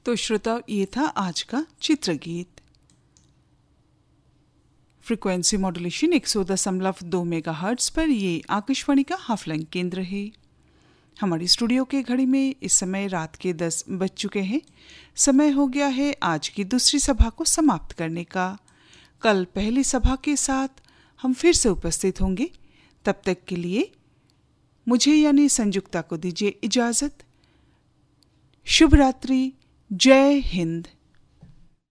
तो श्रोताओ, ये था आज का चित्रगीत। फ्रीक्वेंसी मॉड्यूलेशन 100.2 मेगाहर्ट्ज़ पर ये आकाशवाणी का हाफलंग केंद्र है। हमारी स्टूडियो के घड़ी में इस समय रात के 10 बज चुके हैं। समय हो गया है आज की दूसरी सभा को समाप्त करने का। कल पहली सभा के साथ हम फिर से उपस्थित होंगे। तब तक के लिए मुझे यानी संयुक्ता को दीजिए इजाज़त। शुभ रात्रि। जय हिंद।